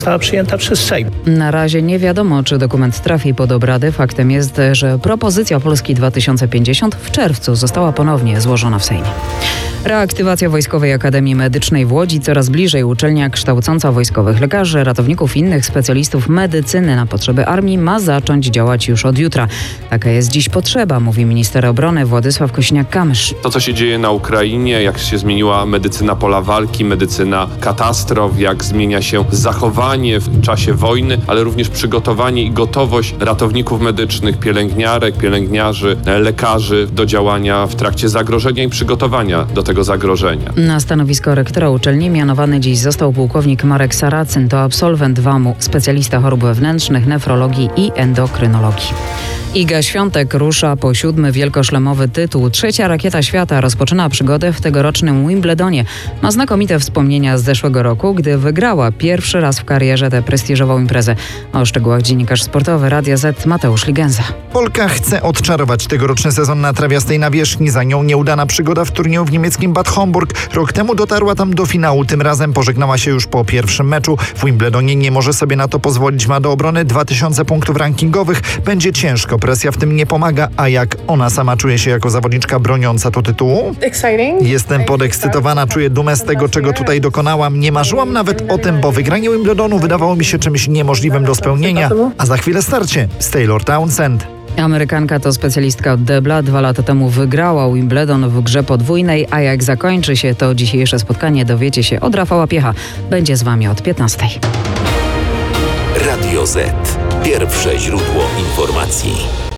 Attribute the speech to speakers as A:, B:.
A: została przyjęta przez Sejm.
B: Na razie nie wiadomo, czy dokument trafi pod obrady. Faktem jest, że propozycja Polski 2050 w czerwcu została ponownie złożona w Sejmie. Reaktywacja Wojskowej Akademii Medycznej w Łodzi coraz bliżej. Uczelnia kształcąca wojskowych lekarzy, ratowników i innych specjalistów medycyny na potrzeby armii ma zacząć działać już od jutra. Taka jest dziś potrzeba, mówi minister obrony Władysław Kosiniak-Kamysz.
C: To, co się dzieje na Ukrainie, jak się zmieniła medycyna pola walki, medycyna katastrof, jak zmienia się zachowanie w czasie wojny, ale również przygotowanie i gotowość ratowników medycznych, pielęgniarek, pielęgniarzy, lekarzy do działania w trakcie zagrożenia i przygotowania do tego zagrożenia.
B: Na stanowisko rektora uczelni mianowany dziś został pułkownik Marek Saracyn. To absolwent WAMU, specjalista chorób wewnętrznych, nefrologii i endokrynologii. Iga Świątek rusza po 7. wielkoszlemowy tytuł. 3. rakieta świata rozpoczyna przygodę w tegorocznym Wimbledonie. Ma znakomite wspomnienia z zeszłego roku, gdy wygrała pierwszy raz w karierze tę prestiżową imprezę. O szczegółach dziennikarz sportowy Radia Z Mateusz Ligenza.
D: Polka chce odczarować tegoroczny sezon na trawiastej nawierzchni. Za nią nieudana przygoda w turnieju w niemieckim Bad Homburg. Rok temu dotarła tam do finału. Tym razem pożegnała się już po pierwszym meczu. W Wimbledonie nie może sobie na to pozwolić. Ma do obrony 2000 punktów rankingowych. Będzie ciężko. Presja w tym nie pomaga. A jak ona sama czuje się jako zawodniczka broniąca to tytułu? Jestem podekscytowana. Czuję dumę z tego, czego tutaj dokonałam. Nie marzyłam nawet o tym, bo wygranie Wimbledonu wydawało mi się czymś niemożliwym do spełnienia. A za chwilę starcie z Taylor Townsend.
B: Amerykanka to specjalistka od debla. 2 lata temu wygrała Wimbledon w grze podwójnej, a jak zakończy się to dzisiejsze spotkanie, dowiecie się od Rafała Piecha. Będzie z wami od 15.
E: Radio Z. Pierwsze źródło informacji.